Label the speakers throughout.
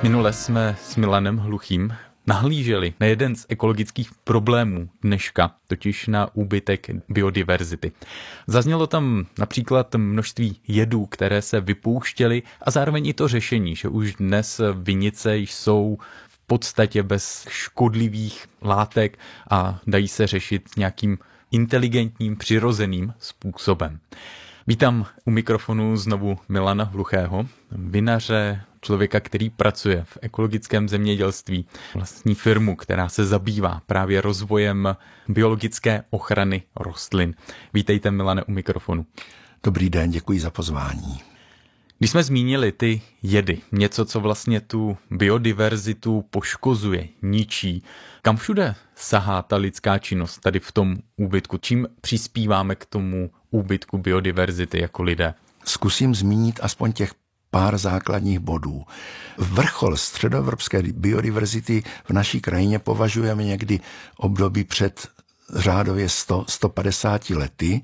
Speaker 1: Minule jsme s Milanem Hluchým nahlíželi na jeden z ekologických problémů dneška, totiž na úbytek biodiverzity. Zaznělo tam například množství jedů, které se vypouštěly, a zároveň i to řešení, že už dnes vinice jsou v podstatě bez škodlivých látek a dají se řešit nějakým inteligentním, přirozeným způsobem. Vítám u mikrofonu znovu Milana Hluchého, vinaře, člověka, který pracuje v ekologickém zemědělství, vlastní firmu, která se zabývá právě rozvojem biologické ochrany rostlin. Vítejte, Milane, u mikrofonu.
Speaker 2: Dobrý den, děkuji za pozvání.
Speaker 1: Když jsme zmínili ty jedy, něco, co vlastně tu biodiverzitu poškozuje, ničí, kam všude sahá ta lidská činnost tady v tom úbytku? Čím přispíváme k tomu úbytku biodiverzity jako lidé?
Speaker 2: Zkusím zmínit aspoň těch pár základních bodů. Vrchol středoevropské biodiverzity v naší krajině považujeme někdy období před řádově 100-150 lety,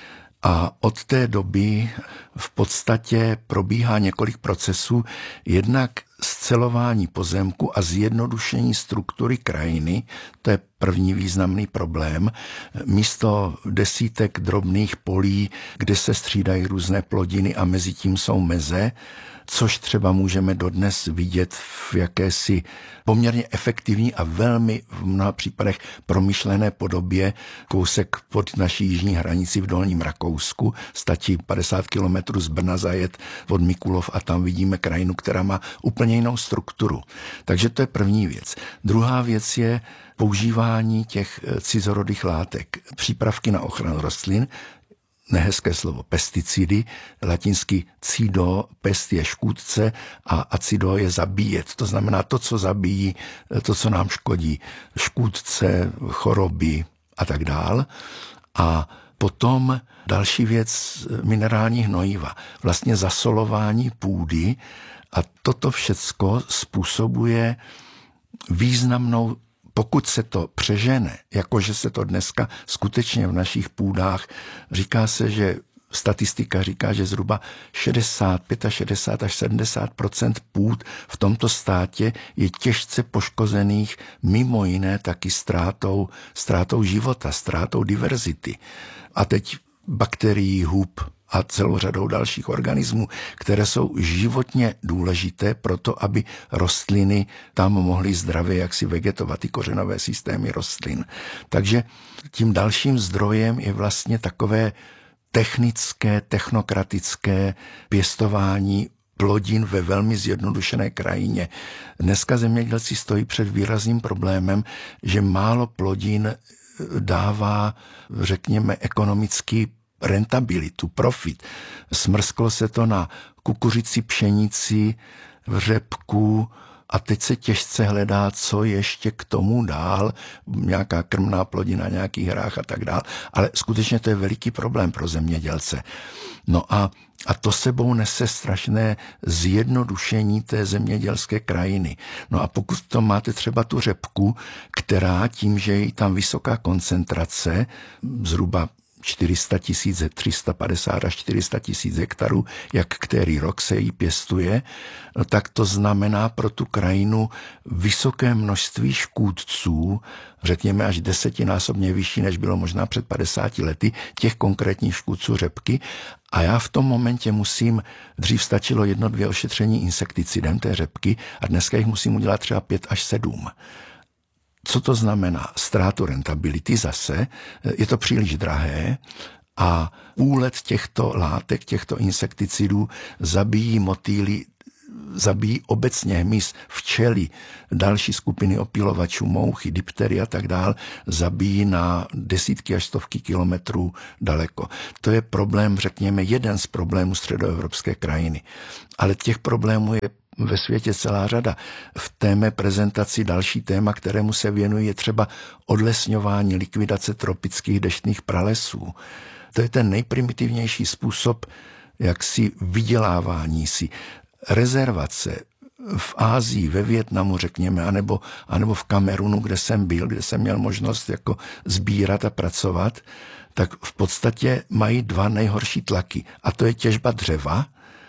Speaker 2: a od té doby v podstatě probíhá několik procesů, jednak scelování pozemku a zjednodušení struktury krajiny, to je první významný problém. Místo desítek drobných polí, kde se střídají různé plodiny a mezi tím jsou meze, což třeba můžeme dodnes vidět v jakési poměrně efektivní a velmi v mnoha případech promyšlené podobě kousek pod naší jižní hranici v Dolním Rakousku. Stačí 50 kilometrů z Brna zajet od Mikulov a tam vidíme krajinu, která má úplně jinou strukturu. Takže to je první věc. Druhá věc je používání těch cizorodých látek, přípravky na ochranu rostlin, nehezké slovo pesticidy, latinsky cido, pest je škůdce a acido je zabíjet. To znamená to, co zabíjí, to, co nám škodí, škůdce, choroby a tak dál. A potom další věc, minerální hnojiva, vlastně zasolování půdy, a toto všecko způsobuje významnou, pokud se to přežene, jakože se to dneska skutečně v našich půdách, říká se, že statistika říká, že zhruba 65 až 70% půd v tomto státě je těžce poškozených, mimo jiné taky ztrátou života, ztrátou diverzity. A teď bakterií, hub a celou řadou dalších organismů, které jsou životně důležité pro to, aby rostliny tam mohly zdravě jaksi vegetovat, ty kořenové systémy rostlin. Takže tím dalším zdrojem je vlastně takové technické, technokratické pěstování plodin ve velmi zjednodušené krajině. Dneska zemědělci stojí před výrazným problémem, že málo plodin dává, řekněme, ekonomický rentabilitu, profit. Smrsklo se to na kukuřici, pšenici, řepku a teď se těžce hledá, co ještě k tomu dál, nějaká krmná plodina, nějaký hrách a tak dál, ale skutečně to je veliký problém pro zemědělce. No a to sebou nese strašné zjednodušení té zemědělské krajiny. No a pokud to máte třeba tu řepku, která tím, že je tam vysoká koncentrace, zhruba 350 až 400 tisíc hektarů, jak který rok se jí pěstuje, no tak to znamená pro tu krajinu vysoké množství škůdců, řekněme až 10násobně vyšší, než bylo možná před 50 lety, těch konkrétních škůdců řepky. A já v tom momentě dřív stačilo 1-2 ošetření insekticidem té řepky a dneska jich musím udělat třeba 5 až 7. Co to znamená? Ztrátu rentability zase, je to příliš drahé a úlet těchto látek, těchto insekticidů zabíjí motýly, zabíjí obecně hmyz, včely, další skupiny opylovačů, mouchy, diptery a tak dál, zabíjí na desítky až stovky kilometrů daleko. To je problém, řekněme, jeden z problémů středoevropské krajiny. Ale těch problémů je ve světě celá řada. V té mé prezentaci další téma, kterému se věnuji, je třeba odlesňování, likvidace tropických deštných pralesů. To je ten nejprimitivnější způsob jaksi vydělávání si. Rezervace v Ázii, ve Vietnamu, řekněme, anebo v Kamerunu, kde jsem byl, kde jsem měl možnost jako sbírat a pracovat, tak v podstatě mají 2 nejhorší tlaky. A to je těžba dřeva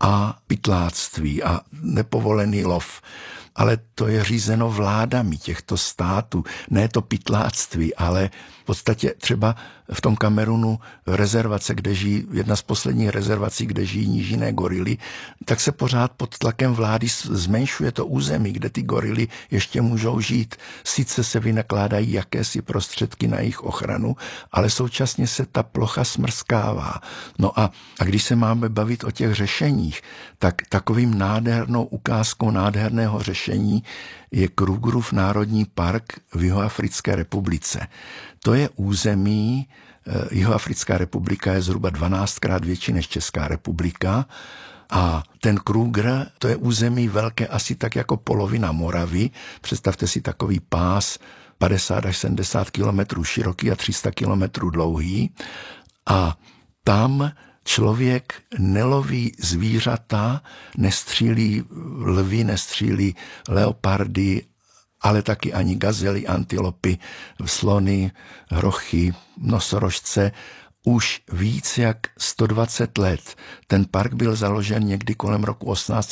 Speaker 2: a pytláctví a nepovolený lov. Ale to je řízeno vládami těchto států. Ne to pytláctví, ale v podstatě třeba v tom Kamerunu rezervace, kde žijí, jedna z posledních rezervací, kde žijí nížinné gorily, tak se pořád pod tlakem vlády zmenšuje to území, kde ty gorily ještě můžou žít. Sice se vynakládají jakési prostředky na jejich ochranu, ale současně se ta plocha smrskává. No a když se máme bavit o těch řešeních, tak takovým nádhernou ukázkou nádherného řešení je Krugerův národní park v Jihoafrické republice. To je území, Jihoafrická republika je zhruba 12krát větší než Česká republika a ten Kruger, to je území velké asi tak jako polovina Moravy. Představte si takový pás 50 až 70 kilometrů široký a 300 kilometrů dlouhý a tam člověk neloví zvířata, nestřílí lvy, nestřílí leopardy, ale taky ani gazely, antilopy, slony, hrochy, nosorožce. Už víc jak 120 let. Ten park byl založen někdy kolem roku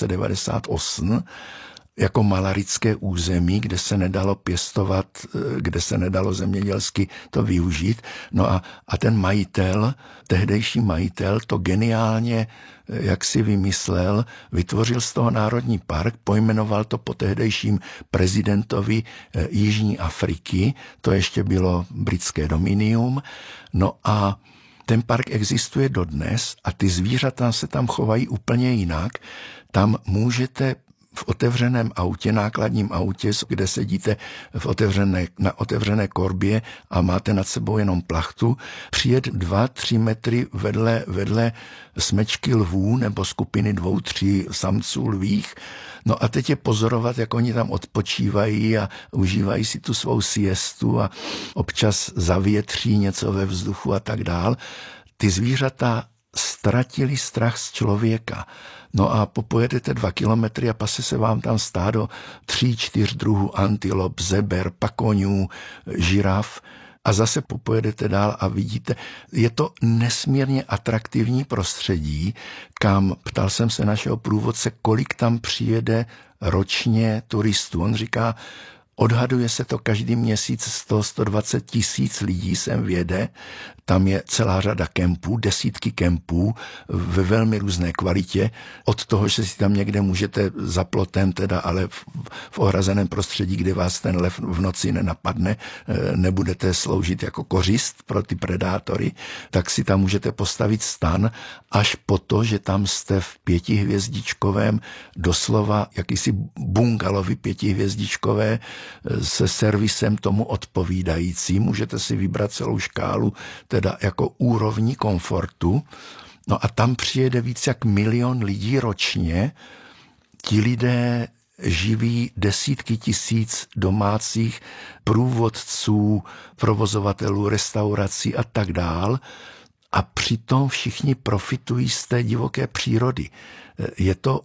Speaker 2: 1898 jako malarické území, kde se nedalo pěstovat, kde se nedalo zemědělsky to využít. No a ten majitel, tehdejší majitel, to geniálně, jak si vymyslel, vytvořil z toho národní park, pojmenoval to po tehdejším prezidentovi Jižní Afriky, to ještě bylo britské dominium. No a ten park existuje dodnes a ty zvířata se tam chovají úplně jinak. Tam můžete v otevřeném autě, nákladním autě, kde sedíte na otevřené korbě a máte nad sebou jenom plachtu, přijet 2-3 metry vedle smečky lvů nebo skupiny 2-3 samců lvých. No a teď je pozorovat, jak oni tam odpočívají a užívají si tu svou siestu a občas zavětří něco ve vzduchu a tak dál. Ty zvířata ztratili strach z člověka. No a popojedete 2 kilometry a pase se vám tam stádo 3-4 druhů antilop, zeber, pakoňů, žiraf a zase popojedete dál a vidíte, je to nesmírně atraktivní prostředí, kam, ptal jsem se našeho průvodce, kolik tam přijede ročně turistů. On říká, odhaduje se to každý měsíc 100-120 tisíc lidí sem vjede. Tam je celá řada kempů, desítky kempů ve velmi různé kvalitě. Od toho, že si tam někde můžete za plotem, teda, ale v ohrazeném prostředí, kde vás ten lev v noci nenapadne, nebudete sloužit jako kořist pro ty predátory, tak si tam můžete postavit stan, až po to, že tam jste v 5hvězdičkovém, doslova jakýsi bungalovi 5hvězdičkové se servisem tomu odpovídající. Můžete si vybrat celou škálu teda jako úrovní komfortu. No a tam přijede víc jak 1 milion lidí ročně. Ti lidé živí desítky tisíc domácích průvodců, provozovatelů restaurací a tak dál. A přitom všichni profitují z té divoké přírody. Je to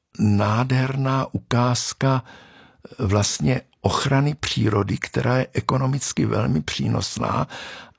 Speaker 2: nádherná ukázka vlastně ochrany přírody, která je ekonomicky velmi přínosná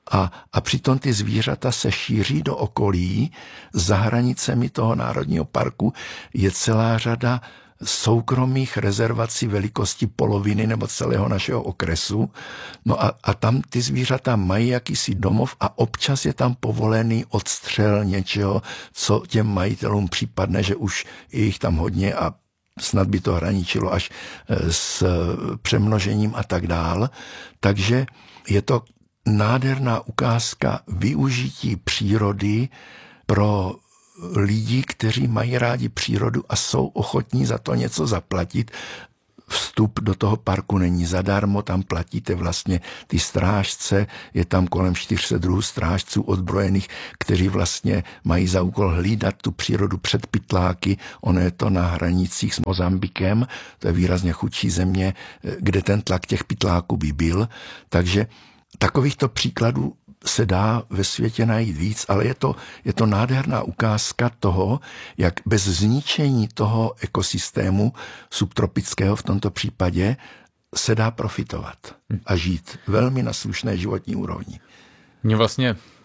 Speaker 2: a přitom ty zvířata se šíří do okolí. Za hranicemi toho národního parku je celá řada soukromých rezervací velikosti poloviny nebo celého našeho okresu. No a tam ty zvířata mají jakýsi domov a občas je tam povolený odstřel něčeho, co těm majitelům případne, že už je jich tam hodně a snad by to hraničilo až s přemnožením a tak dál. Takže je to nádherná ukázka využití přírody pro lidi, kteří mají rádi přírodu a jsou ochotní za to něco zaplatit. Vstup do toho parku není zadarmo, tam platíte vlastně ty strážce, je tam kolem 400 druhů strážců odbrojených, kteří vlastně mají za úkol hlídat tu přírodu před pytláky. Ono je to na hranicích s Mozambikem, to je výrazně chudší země, kde ten tlak těch pytláků by byl. Takže takovýchto příkladů se dá ve světě najít víc, ale je to nádherná ukázka toho, jak bez zničení toho ekosystému subtropického v tomto případě se dá profitovat a žít velmi na slušné životní úrovni.
Speaker 1: Mě vlastně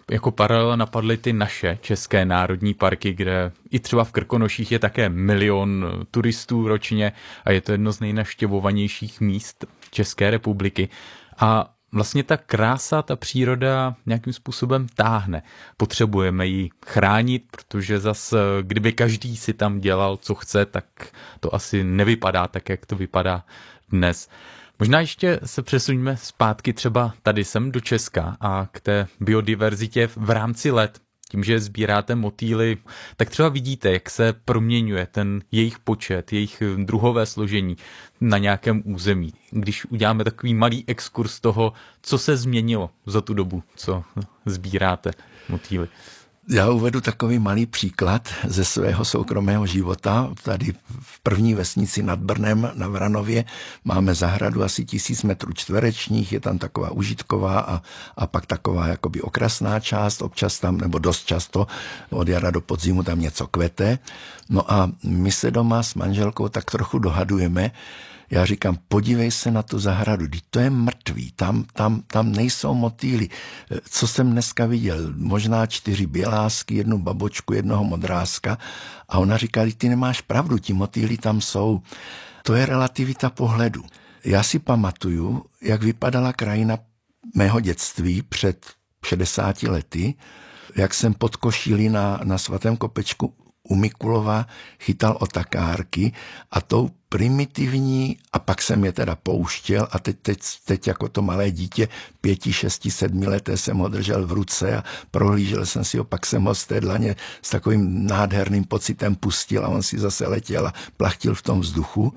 Speaker 1: jako paralela napadly ty naše české národní parky, kde i třeba v Krkonoších je také 1 milion turistů ročně a je to jedno z nejnavštěvovanějších míst České republiky. A vlastně ta krása, ta příroda nějakým způsobem táhne. Potřebujeme ji chránit, protože zas, kdyby každý si tam dělal, co chce, tak to asi nevypadá tak, jak to vypadá dnes. Možná ještě se přesuňme zpátky třeba tady sem do Česka a k té biodiverzitě v rámci let. Tím, že sbíráte motýly, tak třeba vidíte, jak se proměňuje ten jejich počet, jejich druhové složení na nějakém území. Když uděláme takový malý exkurs toho, co se změnilo za tu dobu, co sbíráte motýly.
Speaker 2: Já uvedu takový malý příklad ze svého soukromého života. Tady v první vesnici nad Brnem na Vranově máme zahradu asi 1000 metrů čtverečních, je tam taková užitková a pak taková jakoby okrasná část, občas tam, nebo dost často od jara do podzimu tam něco kvete. No a my se doma s manželkou tak trochu dohadujeme. Já říkám, podívej se na tu zahradu, to je mrtvý, tam nejsou motýly. Co jsem dneska viděl? Možná 4 bělásky, 1 babočku, 1 modrázka. A ona říká, ty nemáš pravdu, ti motýly tam jsou. To je relativita pohledu. Já si pamatuju, jak vypadala krajina mého dětství před 60 lety, jak jsem pod košíli na Svatém kopečku u Mikulova chytal otakárky a tou primitivní, a pak jsem je teda pouštěl a teď jako to malé dítě 5, 6, 7 leté jsem ho držel v ruce a prohlížel jsem si ho, pak jsem ho z té dlaně s takovým nádherným pocitem pustil a on si zase letěl a plachtil v tom vzduchu.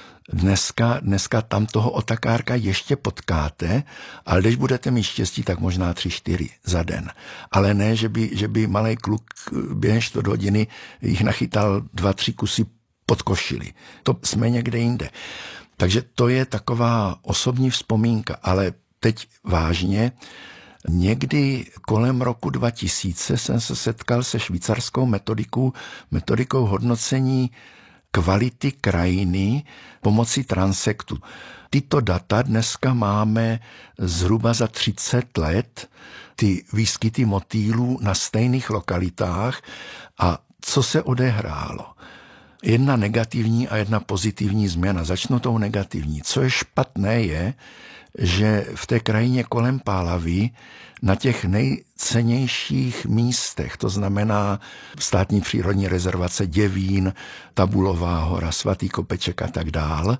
Speaker 2: Dneska tam toho otakárka ještě potkáte, ale když budete mít štěstí, tak možná 3, 4 za den. Ale ne, že by malej kluk během 4 hodiny jich nachytal 2, 3 kusy pod košili. To jsme někde jinde. Takže to je taková osobní vzpomínka, ale teď vážně. Někdy kolem roku 2000 jsem se setkal se švýcarskou metodikou hodnocení kvality krajiny pomocí transektu. Tyto data dneska máme zhruba za 30 let, ty výskyty motýlů na stejných lokalitách a co se odehrálo. 1 negativní a 1 pozitivní změna. Začnu tou negativní. Co je špatné je, že v té krajině kolem Pálavy na těch nejcennějších místech, to znamená státní přírodní rezervace Děvín, Tabulová hora, Svatý Kopeček a tak dál,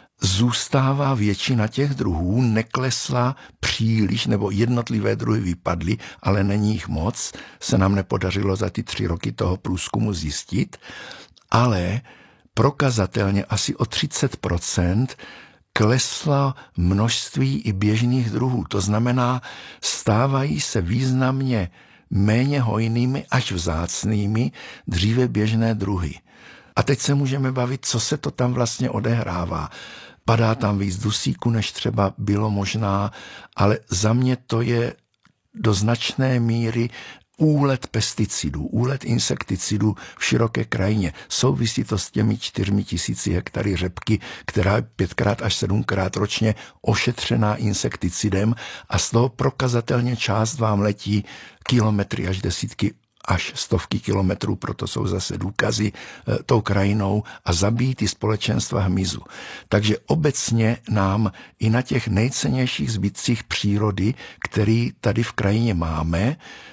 Speaker 2: zůstává většina těch druhů, neklesla příliš, nebo jednotlivé druhy vypadly, ale není jich moc, se nám nepodařilo za ty 3 roky toho průzkumu zjistit, ale prokazatelně asi o 30% klesla množství i běžných druhů. To znamená, stávají se významně méně hojnými až vzácnými dříve běžné druhy. A teď se můžeme bavit, co se to tam vlastně odehrává. Padá tam víc dusíku, než třeba bylo možná, ale za mě to je do značné míry úlet pesticidů, úlet insekticidů v široké krajině. Souvisí to s těmi 4 000 hektary řepky, která je 5x až 7x ročně ošetřená insekticidem a z toho prokazatelně část vám letí kilometry až desítky až 100 kilometrů, proto jsou zase důkazy tou krajinou a zabíjí ty společenstva hmyzu. Takže obecně nám i na těch nejcennějších zbytcích přírody, který tady v krajině máme,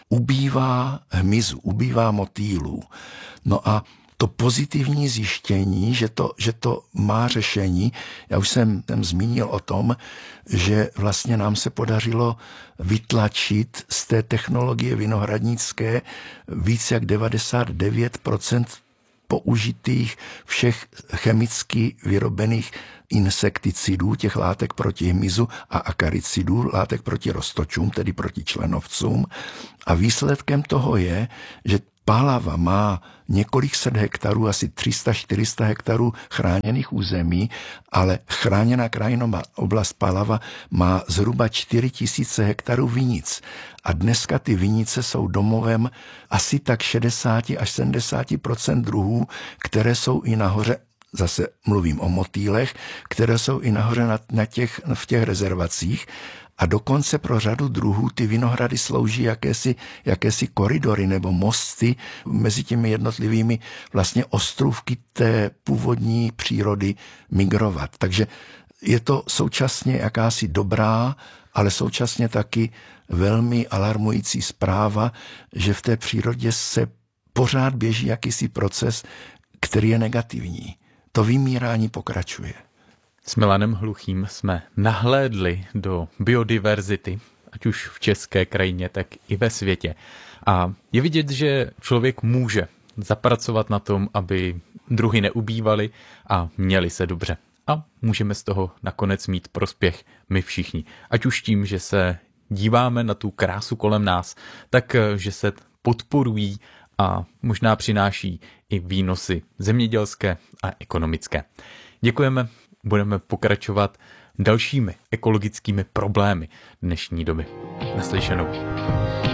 Speaker 2: ubývá hmyzu, ubývá motýlů. No a to pozitivní zjištění, že to má řešení, já už jsem zmínil o tom, že vlastně nám se podařilo vytlačit z té technologie vinohradnické víc jak 99% použitých všech chemicky vyrobených insekticidů, těch látek proti hmyzu a akaricidů, látek proti roztočům, tedy proti členovcům. A výsledkem toho je, že Pálava má několik set hektarů, asi 300-400 hektarů chráněných území, ale chráněná krajinová oblast Pálava má zhruba 4 000 hektarů vinic. A dneska ty vinice jsou domovem asi tak 60 až 70% druhů, které jsou i nahoře, zase mluvím o motýlech, které jsou i nahoře v těch rezervacích. A dokonce pro řadu druhů ty vinohrady slouží jakési koridory nebo mosty mezi těmi jednotlivými vlastně ostrůvky té původní přírody migrovat. Takže je to současně jakási dobrá, ale současně taky velmi alarmující zpráva, že v té přírodě se pořád běží jakýsi proces, který je negativní. To vymírání pokračuje.
Speaker 1: S Milanem Hluchým jsme nahlédli do biodiverzity, ať už v české krajině, tak i ve světě. A je vidět, že člověk může zapracovat na tom, aby druhy neubývaly a měly se dobře. A můžeme z toho nakonec mít prospěch my všichni. Ať už tím, že se díváme na tu krásu kolem nás, tak že se podporují a možná přináší i výnosy zemědělské a ekonomické. Děkujeme, budeme pokračovat dalšími ekologickými problémy dnešní doby. Naslyšenou.